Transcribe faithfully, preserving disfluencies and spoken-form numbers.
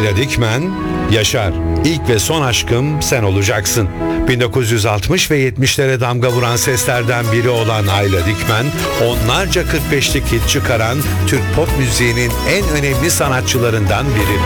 Ayla Dikmen, Yaşar, ilk ve son aşkım sen olacaksın. bin dokuz yüz altmış ve yetmişlere damga vuran seslerden biri olan Ayla Dikmen, onlarca kırk beşlik hit çıkaran Türk pop müziğinin en önemli sanatçılarından biri.